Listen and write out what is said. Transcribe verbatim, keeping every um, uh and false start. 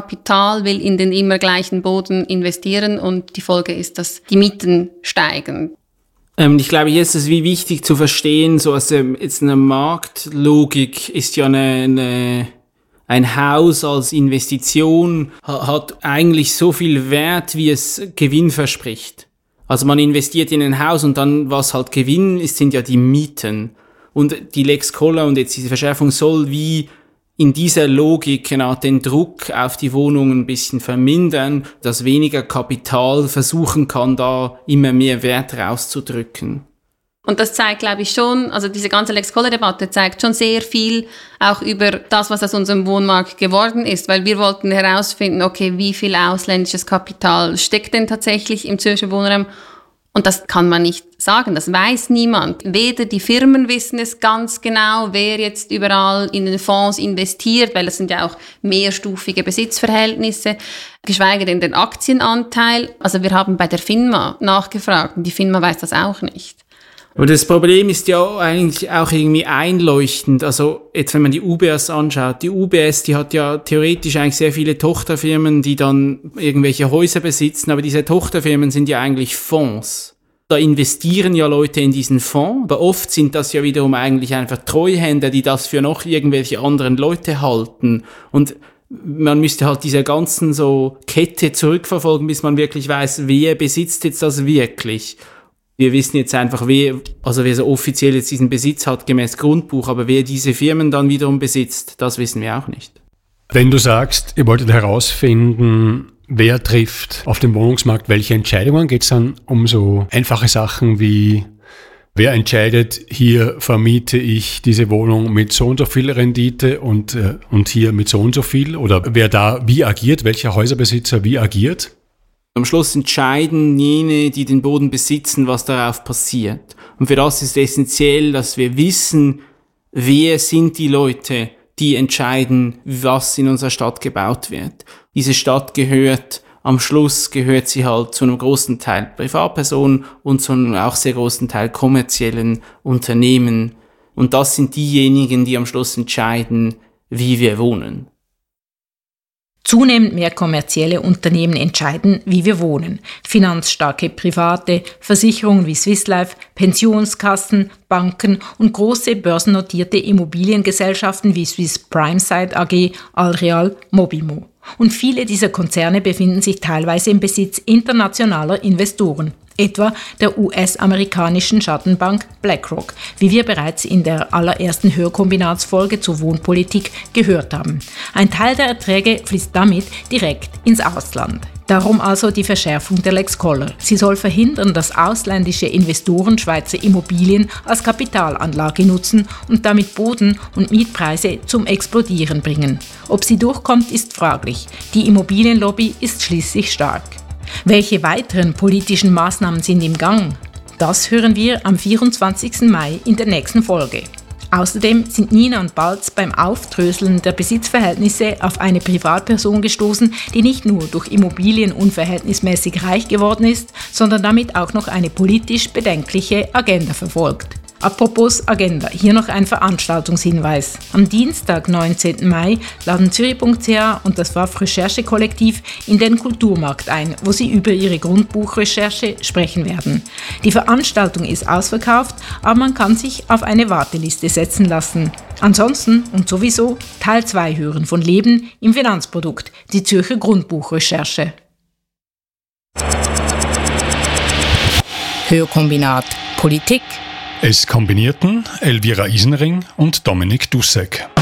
Kapital will in den immer gleichen Boden investieren und die Folge ist, dass die Mieten steigen. Ähm, ich glaube, hier ist es wie wichtig zu verstehen, so als ähm, jetzt eine Marktlogik ist ja eine, eine ein Haus als Investition hat eigentlich so viel Wert, wie es Gewinn verspricht. Also man investiert in ein Haus und dann, was halt Gewinn ist, sind ja die Mieten. Und die Lex Koller und jetzt diese Verschärfung soll wie in dieser Logik genau den Druck auf die Wohnungen ein bisschen vermindern, dass weniger Kapital versuchen kann, da immer mehr Wert rauszudrücken. Und das zeigt, glaube ich, schon, also diese ganze Lex-Koller-Debatte zeigt schon sehr viel auch über das, was aus unserem Wohnmarkt geworden ist, weil wir wollten herausfinden, okay, wie viel ausländisches Kapital steckt denn tatsächlich im Zürcher Wohnraum? Und das kann man nicht sagen, das weiß niemand. Weder die Firmen wissen es ganz genau, wer jetzt überall in den Fonds investiert, weil das sind ja auch mehrstufige Besitzverhältnisse, geschweige denn den Aktienanteil. Also wir haben bei der FINMA nachgefragt und die FINMA weiß das auch nicht. Aber das Problem ist ja eigentlich auch irgendwie einleuchtend. Also jetzt, wenn man die U B S anschaut, die U B S, die hat ja theoretisch eigentlich sehr viele Tochterfirmen, die dann irgendwelche Häuser besitzen, aber diese Tochterfirmen sind ja eigentlich Fonds. Da investieren ja Leute in diesen Fonds, aber oft sind das ja wiederum eigentlich einfach Treuhänder, die das für noch irgendwelche anderen Leute halten. Und man müsste halt diese ganzen so Kette zurückverfolgen, bis man wirklich weiß, wer besitzt jetzt das wirklich. Wir wissen jetzt einfach, wer, also wer so offiziell jetzt diesen Besitz hat, gemäß Grundbuch, aber wer diese Firmen dann wiederum besitzt, das wissen wir auch nicht. Wenn du sagst, ihr wolltet herausfinden, wer trifft auf dem Wohnungsmarkt welche Entscheidungen, geht es dann um so einfache Sachen wie, wer entscheidet, hier vermiete ich diese Wohnung mit so und so viel Rendite und, äh, und hier mit so und so viel, oder wer da wie agiert, welcher Häuserbesitzer wie agiert? Am Schluss entscheiden jene, die den Boden besitzen, was darauf passiert. Und für das ist es essentiell, dass wir wissen, wer sind die Leute, die entscheiden, was in unserer Stadt gebaut wird. Diese Stadt gehört, am Schluss gehört sie halt zu einem großen Teil Privatpersonen und zu einem auch sehr großen Teil kommerziellen Unternehmen. Und das sind diejenigen, die am Schluss entscheiden, wie wir wohnen. Zunehmend mehr kommerzielle Unternehmen entscheiden, wie wir wohnen. Finanzstarke Private, Versicherungen wie Swiss Life, Pensionskassen, Banken und große börsennotierte Immobiliengesellschaften wie Swiss Primesite A G, Allreal, Mobimo. Und viele dieser Konzerne befinden sich teilweise im Besitz internationaler Investoren, etwa der U S-amerikanischen Schattenbank BlackRock, wie wir bereits in der allerersten Hörkombinatsfolge zur Wohnpolitik gehört haben. Ein Teil der Erträge fließt damit direkt ins Ausland. Darum also die Verschärfung der Lex Koller. Sie soll verhindern, dass ausländische Investoren Schweizer Immobilien als Kapitalanlage nutzen und damit Boden- und Mietpreise zum Explodieren bringen. Ob sie durchkommt, ist fraglich. Die Immobilienlobby ist schließlich stark. Welche weiteren politischen Maßnahmen sind im Gang? Das hören wir am vierundzwanzigsten Mai in der nächsten Folge. Außerdem sind Nina und Balz beim Aufdröseln der Besitzverhältnisse auf eine Privatperson gestoßen, die nicht nur durch Immobilien unverhältnismäßig reich geworden ist, sondern damit auch noch eine politisch bedenkliche Agenda verfolgt. Apropos Agenda, hier noch ein Veranstaltungshinweis. Am Dienstag, neunzehnten Mai, laden Zürich Punkt C H und das W A F Recherche-Kollektiv in den Kulturmarkt ein, wo sie über ihre Grundbuchrecherche sprechen werden. Die Veranstaltung ist ausverkauft, aber man kann sich auf eine Warteliste setzen lassen. Ansonsten und sowieso Teil zwei hören von Leben im Finanzprodukt, die Zürcher Grundbuchrecherche. Hörkombinat Politik. Es kombinierten Elvira Isenring und Dominik Dussek.